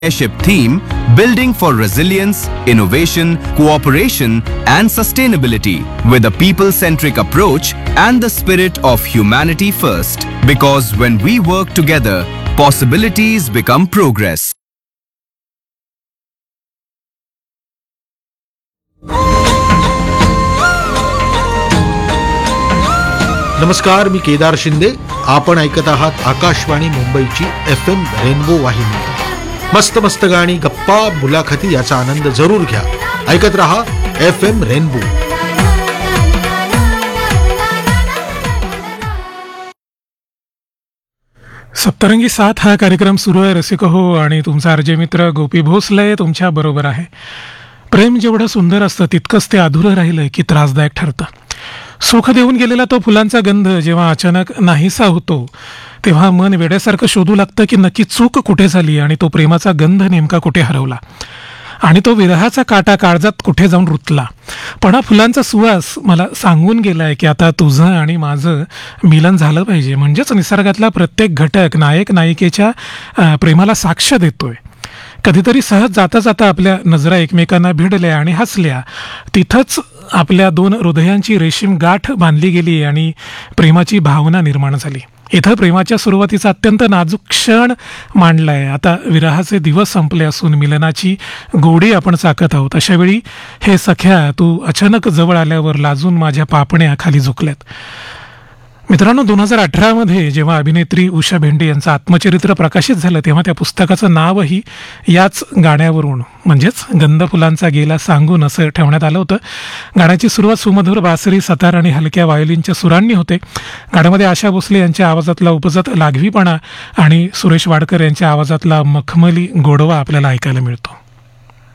Leadership theme, building for resilience, innovation, cooperation and sustainability with a people-centric approach and the spirit of humanity first. Because when we work together, possibilities become progress. नमस्कार, मी केदार शिंदे. आपण ऐकत आहात आकाशवाणी मुंबईची FM rainbow वाहिनी. मस्त मस्त गाणी, गप्पा, मुलाखती याचा आनंद जरूर घ्या. ऐकत रहा FM रेनबो. सप्तरंगी साथ हा कार्यक्रम सुरू आहे. रसिक हो, आणि तुमचा अर्जय मित्र गोपी भोसले तुमच्या बरोबर आहे. प्रेम जेवढं सुंदर असतं तितकंच ते अधुरं राहिलं की त्रासदायक ठरतं. सुख देऊन गेलेला तो फुलांचा गंध जेव्हा अचानक नाहीसा होतो तेव्हा मन वेड्यासारखं शोधू लागतं की नक्की चूक कुठे झाली आणि तो प्रेमाचा गंध नेमका कुठे हरवला आणि तो विरहाचा काटा काळजात कुठे जाऊन रुतला. पण हा फुलांचा सुवास मला सांगून गेलाय की आता तुझं आणि माझं मिलन झालं पाहिजे. म्हणजेच निसर्गातला प्रत्येक घटक नायक नायिकेच्या प्रेमाला साक्ष देतोय. कधीतरी सहज जाता जाता आपल्या नजरा एकमेकांना भिडल्या आणि हसल्या. तिथंच आपल्या दोन हृदयांची रेशीम गाठ बांधली गेली आणि प्रेमाची भावना निर्माण झाली. इथं प्रेमाच्या सुरुवातीचा अत्यंत नाजूक क्षण मांडलाय. आता विरहाचे दिवस संपले असून मिलनाची गोडी आपण चाकत आहोत. अशावेळी हे सख्या तू अचानक जवळ आल्यावर लाजून माझ्या पापण्या खाली झुकल्यात. मित्रांनो, 2018 जेव्हा अभिनेत्री उषा भेंडे यांचं आत्मचरित्र प्रकाशित झालं तेव्हा त्या पुस्तकाचं नावही याच गाण्यावरून म्हणजेच गंध फुलांचा गेला सांगून असं ठेवण्यात आलं होतं. गाण्याची सुरुवात सुमधुर बासरी, सतार आणि हलक्या वायोलिनच्या सुरांनी होते. गाण्यामध्ये आशा भोसले यांच्या आवाजातला उपजत लाघवीपणा आणि सुरेश वाडकर यांच्या आवाजातला मखमली गोडवा आपल्याला ऐकायला मिळतो.